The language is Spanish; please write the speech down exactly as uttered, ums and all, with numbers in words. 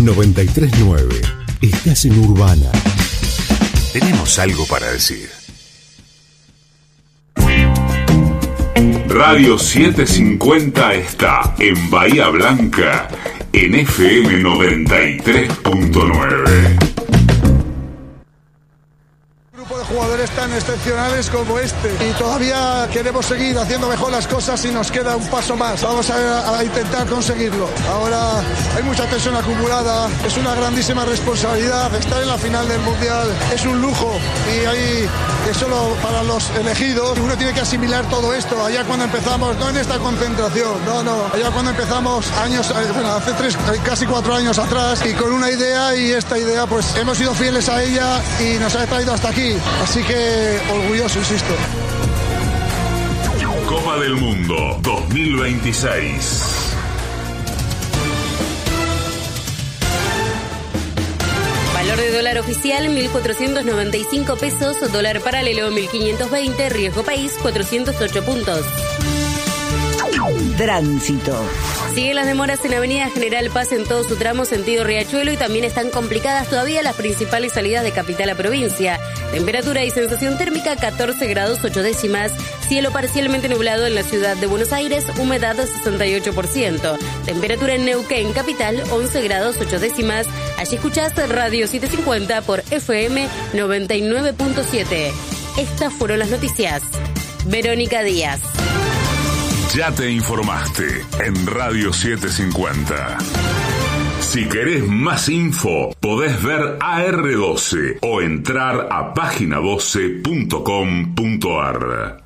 noventa y tres punto nueve. Estás en Urbana. Tenemos algo para decir. Radio setecientos cincuenta está en Bahía Blanca en F M noventa y tres punto nueve. Jugadores tan excepcionales como este y todavía queremos seguir haciendo mejor las cosas y nos queda un paso más. Vamos a, a intentar conseguirlo. Ahora hay mucha tensión acumulada, es una grandísima responsabilidad. Estar en la final del Mundial es un lujo y ahí es solo para los elegidos. Uno tiene que asimilar todo esto. Allá cuando empezamos, no en esta concentración, no, no. Allá cuando empezamos años, bueno, hace tres, casi cuatro años atrás y con una idea y esta idea pues hemos sido fieles a ella y nos ha traído hasta aquí. Así que orgulloso, insisto. Copa del Mundo dos mil veintiséis. Valor de dólar oficial mil cuatrocientos noventa y cinco pesos, dólar paralelo mil quinientos veinte, riesgo país cuatrocientos ocho puntos. Tránsito. Siguen las demoras en Avenida General Paz en todo su tramo sentido Riachuelo y también están complicadas todavía las principales salidas de capital a provincia. Temperatura y sensación térmica catorce grados ocho décimas, cielo parcialmente nublado en la ciudad de Buenos Aires, humedad sesenta y ocho por ciento. Temperatura en Neuquén capital once grados ocho décimas. Allí escuchás Radio setecientos cincuenta por F M noventa y nueve punto siete. Estas fueron las noticias. Verónica Díaz. Ya te informaste en Radio setecientos cincuenta. Si querés más info, podés ver A R doce o entrar a página doce punto com punto ar.